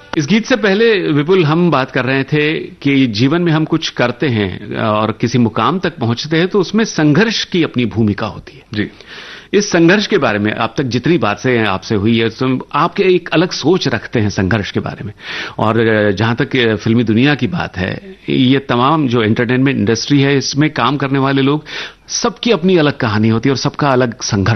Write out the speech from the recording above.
इस गीत से पहले विपुल हम बात कर रहे थे कि जीवन में हम कुछ करते हैं और किसी मुकाम तक पहुंचते हैं तो उसमें संघर्ष की अपनी भूमिका होती है। जी, इस संघर्ष के बारे में अब तक जितनी बातें आपसे हुई है तो आपके एक अलग सोच रखते हैं संघर्ष के बारे में। और जहां तक फिल्मी दुनिया की बात है, ये तमाम जो एंटरटेनमेंट इंडस्ट्री है इसमें काम करने वाले लोग सबकी अपनी अलग कहानी होती है और सबका अलग संघर्ष